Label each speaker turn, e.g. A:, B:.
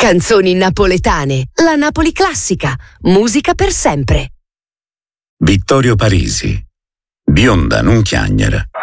A: Canzoni napoletane, la Napoli classica, musica per sempre.
B: Vittorio Parisi, bionda non chiagnera.